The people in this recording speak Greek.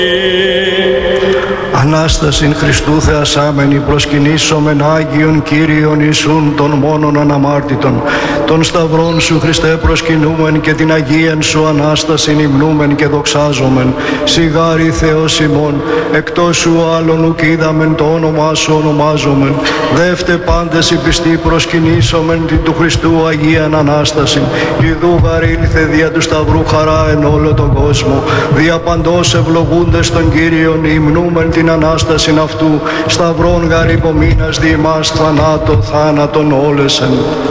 Ανάστασιν Χριστού θεασάμενη, προσκυνήσομεν Άγιον Κύριον Ιησούν των μόνον αναμάρτητων. Τον σταυρόν Σου Χριστέ προσκυνούμεν και την Αγίαν Σου Ανάστασιν υμνούμεν και δοξάζομεν. Σιγάρι Θεός ημών, εκτός Σου άλλον ουκ είδαμεν, το όνομά Σου ονομάζομεν. Δεύτε πάντες οι πιστοί προσκυνήσομεν την του Χριστού Αγίαν Ανάστασιν. Ιδού γαρ ήλθε δια του σταυρού χαρά εν όλο τον κόσμο. Δια παντός ευλογούντες τον Κύριον υμνούμεν την Ανάστασιν αυτού. Σταυρών γαρ υπομείνας δι' ημάς θανάτο θάνατον όλεσεν.